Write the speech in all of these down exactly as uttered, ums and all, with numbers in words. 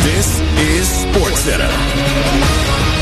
This is SportsCenter.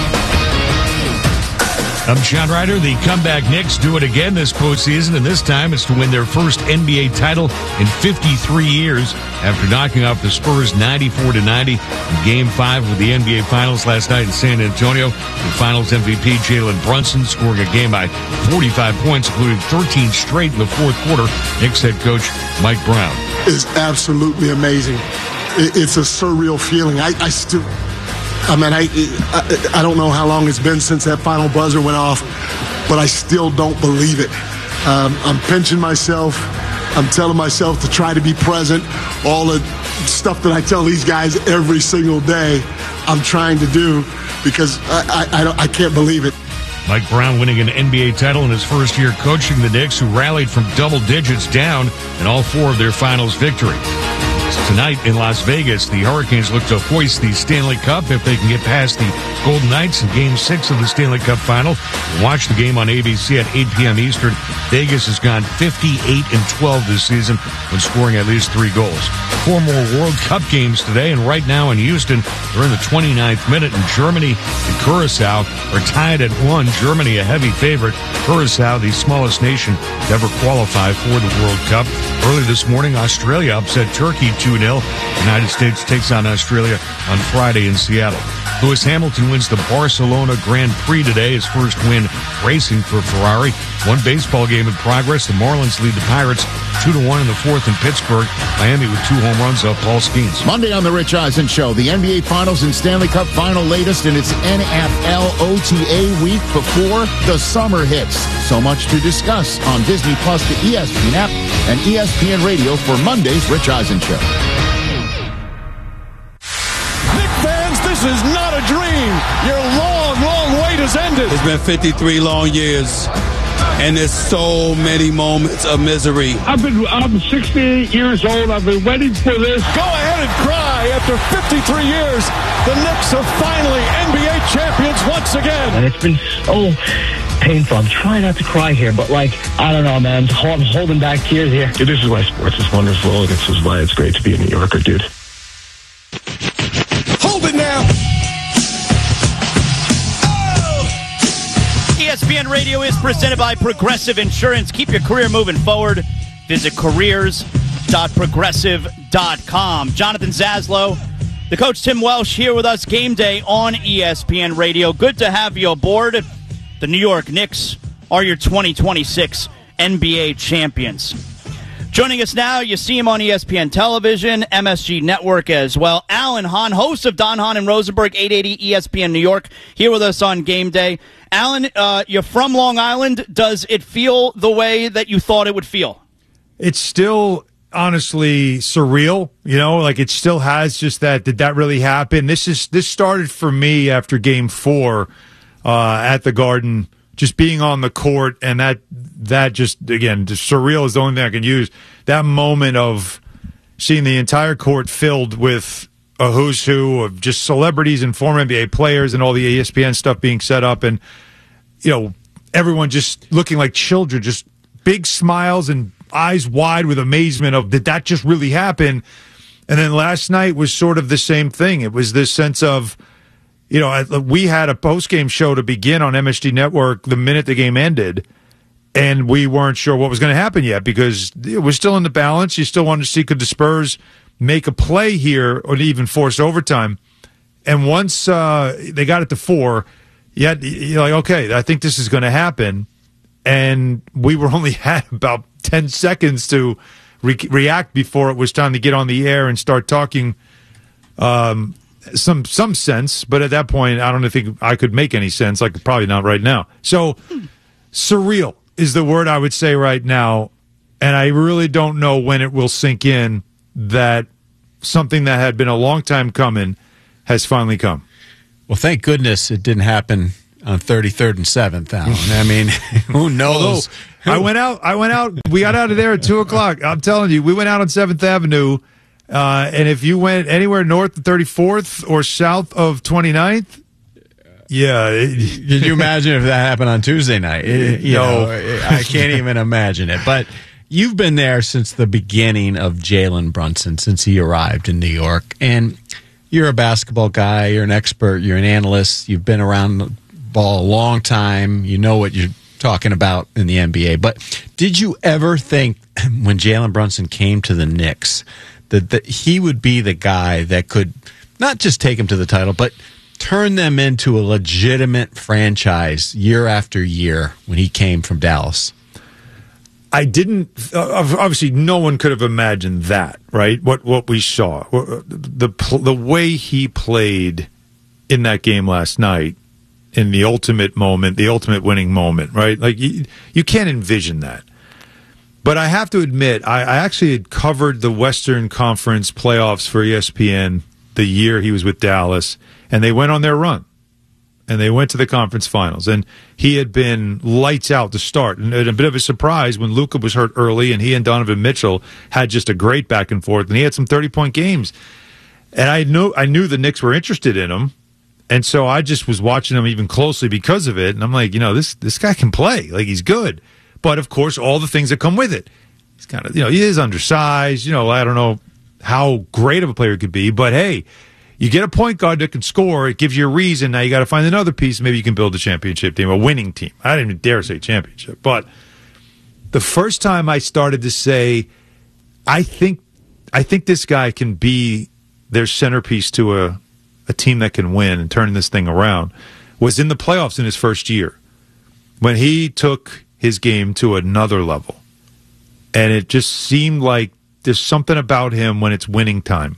I'm Sean Ryder. The comeback Knicks do it again this postseason, and this time it's to win their first N B A title in fifty-three years after knocking off the Spurs ninety-four to ninety in Game five of the N B A Finals last night in San Antonio. The Finals M V P Jalen Brunson scoring a game by forty-five points, including thirteen straight in the fourth quarter. Knicks head coach Mike Brown. It's absolutely amazing. It's a surreal feeling. I, I still... I mean, I, I I don't know how long it's been since that final buzzer went off, but I still don't believe it. Um, I'm pinching myself. I'm telling myself to try to be present. All the stuff that I tell these guys every single day, I'm trying to do because I, I, I, don't, I can't believe it. Mike Brown winning an N B A title in his first year coaching the Knicks, who rallied from double digits down in all four of their finals victories. Tonight in Las Vegas, the Hurricanes look to hoist the Stanley Cup if they can get past the Golden Knights in Game six of the Stanley Cup Final. Watch the game on A B C at eight p.m. Eastern. Vegas has gone fifty-eight and twelve this season when scoring at least three goals. Four more World Cup games today, and right now in Houston, they're in the twenty-ninth minute, and Germany and Curacao are tied at one. Germany a heavy favorite. Curacao, the smallest nation to ever qualify for the World Cup. Early this morning, Australia upset Turkey two nil. The United States takes on Australia on Friday in Seattle. Lewis Hamilton wins the Barcelona Grand Prix today, his first win racing for Ferrari. One baseball game in progress. The Marlins lead the Pirates two to one in the fourth in Pittsburgh. Miami with two home runs off Paul Skeens. Monday on the Rich Eisen Show, the N B A Finals and Stanley Cup Final latest in its N F L O T A week before the summer hits. So much to discuss on Disney Plus, the E S P N app, and E S P N Radio for Monday's Rich Eisen Show. Knick fans, this is not a dream. Your long, long wait has ended. It's been fifty-three long years, and there's so many moments of misery. I've been, I'm sixty-eight years old. I've been waiting for this. Go ahead and cry. After fifty-three years, the Knicks are finally N B A champions once again. And it's been so painful. I'm trying not to cry here, but like, I don't know, man. I'm holding back tears here. This is why sports is wonderful. This is why it's great to be a New Yorker, dude. Hold it now. E S P N Radio is presented by Progressive Insurance. Keep your career moving forward. Visit careers dot progressive dot com. Jonathan Zaslow, the coach Tim Welsh here with us. Game day on E S P N Radio. Good to have you aboard. The New York Knicks are your twenty twenty-six N B A champions. Joining us now, you see him on E S P N Television, M S G Network as well. Alan Hahn, host of Don Hahn and Rosenberg, eight eighty E S P N New York, here with us on Game Day. Alan, uh, you're from Long Island. Does it feel the way that you thought it would feel? It's still honestly surreal, you know, like it still has just that, did that really happen? This is this started for me after game four uh, at the Garden, just being on the court, and that that just, again, just surreal is the only thing I can use. That moment of seeing the entire court filled with a who's who of just celebrities and former N B A players and all the E S P N stuff being set up, and, you know, everyone just looking like children, just big smiles and eyes wide with amazement of, did that just really happen? And then last night was sort of the same thing. It was this sense of, you know, we had a post-game show to begin on M S G Network the minute the game ended, and we weren't sure what was going to happen yet because it was still in the balance. You still wanted to see, could the Spurs make a play here or even force overtime? And once uh, they got it to four, you had, you're like, okay, I think this is going to happen. And we were only had about ten seconds to re- react before it was time to get on the air and start talking um, some some sense. But at that point, I don't think I could make any sense. Like, probably not right now. So surreal is the word I would say right now. And I really don't know when it will sink in that something that had been a long time coming has finally come. Well, thank goodness it didn't happen on thirty-third and seventh, Alan. I mean, who knows? Although, I went out. I went out. We got out of there at two o'clock. I'm telling you, we went out on seventh Avenue, uh, and if you went anywhere north of thirty-fourth or south of twenty-ninth, yeah. Can you imagine if that happened on Tuesday night? It, you no, know, I can't even imagine it. But you've been there since the beginning of Jalen Brunson, since he arrived in New York, and you're a basketball guy, you're an expert, you're an analyst, you've been around the ball a long time, you know what you're talking about in the N B A. But did you ever think when Jalen Brunson came to the Knicks that, that he would be the guy that could not just take him to the title, but turn them into a legitimate franchise year after year when he came from Dallas? I didn't. Obviously, no one could have imagined that, right? What what we saw, the the way he played in that game last night, in the ultimate moment, the ultimate winning moment, right? Like you, you can't envision that. But I have to admit, I, I actually had covered the Western Conference playoffs for E S P N the year he was with Dallas, and they went on their run. And they went to the conference finals. And he had been lights out to start. And a bit of a surprise when Luka was hurt early and he and Donovan Mitchell had just a great back and forth. And he had some thirty-point games. And I knew I knew the Knicks were interested in him. And so I just was watching him even closely because of it. And I'm like, you know, this this guy can play. Like, he's good. But, of course, all the things that come with it. He's kind of, you know, he is undersized. You know, I don't know how great of a player he could be. But, hey, you get a point guard that can score. It gives you a reason. Now you got to find another piece. Maybe you can build a championship team, a winning team. I didn't even dare say championship. But the first time I started to say, I think I think this guy can be their centerpiece to a, a team that can win and turn this thing around, was in the playoffs in his first year when he took his game to another level. And it just seemed like there's something about him when it's winning time.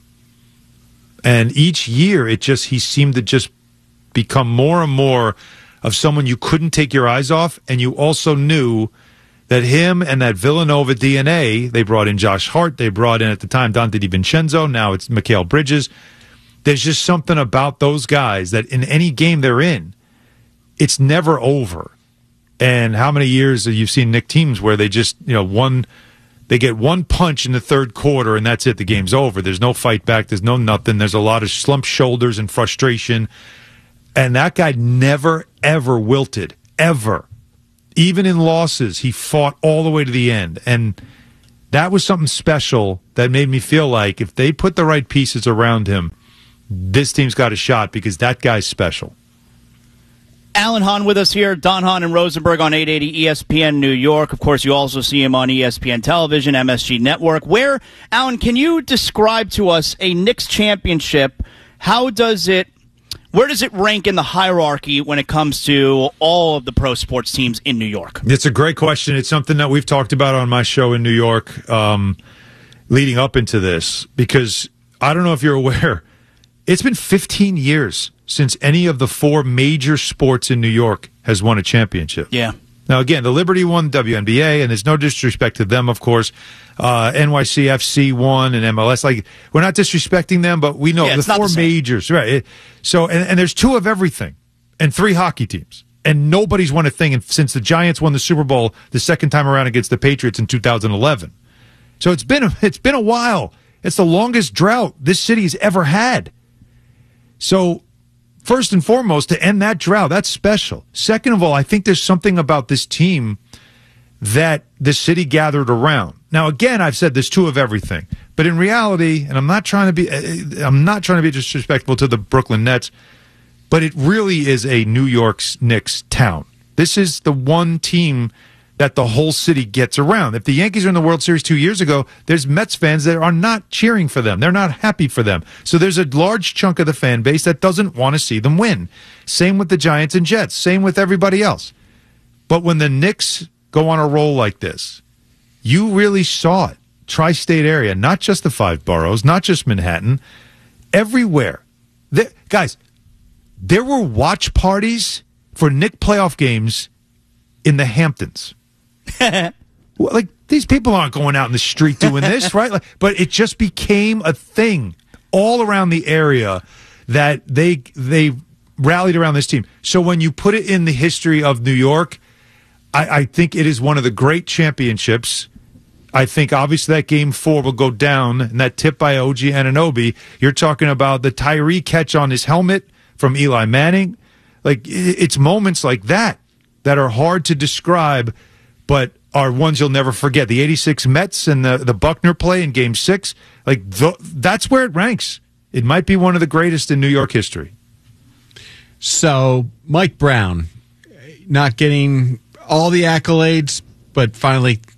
And each year, it just he seemed to just become more and more of someone you couldn't take your eyes off, and you also knew that him and that Villanova D N A, they brought in Josh Hart, they brought in at the time Dante DiVincenzo, now it's Mikal Bridges. There's just something about those guys that in any game they're in, it's never over. And how many years have you seen Knick teams where they just, you know, one... They get one punch in the third quarter, and that's it. The game's over. There's no fight back. There's no nothing. There's a lot of slumped shoulders and frustration. And that guy never, ever wilted, ever. Even in losses, he fought all the way to the end. And that was something special that made me feel like if they put the right pieces around him, this team's got a shot because that guy's special. Alan Hahn with us here, Don Hahn and Rosenberg on eight eighty E S P N New York. Of course, you also see him on E S P N Television, M S G Network. Where, Alan, can you describe to us a Knicks championship? How does it, where does it rank in the hierarchy when it comes to all of the pro sports teams in New York? It's a great question. It's something that we've talked about on my show in New York um, leading up into this, because I don't know if you're aware, it's been fifteen years since any of the four major sports in New York has won a championship. Yeah. Now, again, the Liberty won W N B A, and there's no disrespect to them, of course. Uh, N Y C F C won and M L S. Like, we're not disrespecting them, but we know yeah, the four the majors, right? It, so, and, and there's two of everything, and three hockey teams, and nobody's won a thing since the Giants won the Super Bowl the second time around against the Patriots in two thousand eleven. So it's been a, it's been a while. It's the longest drought this city has ever had. So, first and foremost, to end that drought, that's special. Second of all, I think there's something about this team that the city gathered around. Now, again, I've said there's two of everything, but in reality, and I'm not trying to be, I'm not trying to be disrespectful to the Brooklyn Nets, but it really is a New York Knicks town. This is the one team that the whole city gets around. If the Yankees are in the World Series two years ago, there's Mets fans that are not cheering for them. They're not happy for them. So there's a large chunk of the fan base that doesn't want to see them win. Same with the Giants and Jets. Same with everybody else. But when the Knicks go on a roll like this, you really saw it. Tri-state area, not just the five boroughs, not just Manhattan, everywhere. There, guys, there were watch parties for Knick playoff games in the Hamptons. Like, these people aren't going out in the street doing this, right? Like, but it just became a thing all around the area that they they rallied around this team. So when you put it in the history of New York, I, I think it is one of the great championships. I think obviously that game four will go down, and that tip by O G Anunoby. You're talking about the Tyree catch on his helmet from Eli Manning. Like, it's moments like that that are hard to describe, but are ones you'll never forget. The eighty-six Mets and the, the Buckner play in Game six, like, the, that's where it ranks. it might be one of the greatest in New York history. So, Mike Brown, not getting all the accolades, but finally